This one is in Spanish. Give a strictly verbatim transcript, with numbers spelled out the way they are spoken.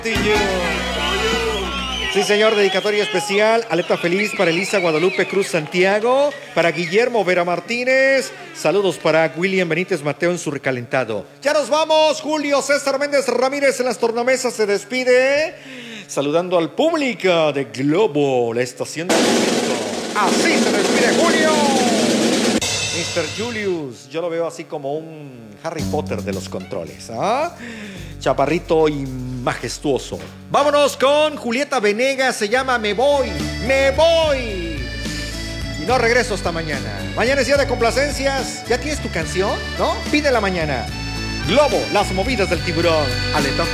Sí, señor, dedicatoria especial, alerta feliz para Elisa Guadalupe Cruz Santiago, para Guillermo Vera Martínez, saludos para William Benítez Mateo en su recalentado. Ya nos vamos, Julio César Méndez Ramírez en las tornamesas se despide, saludando al público de Globo, la estación de momento. Así se despide Julio. mister Julius, yo lo veo así como un Harry Potter de los controles, ¿ah? Chaparrito y majestuoso. Vámonos con Julieta Venegas, se llama Me Voy, Me Voy. Y no regreso hasta mañana. Mañana es día de complacencias. ¿Ya tienes tu canción? ¿No? Pídela mañana. Globo, las movidas del tiburón. Aleta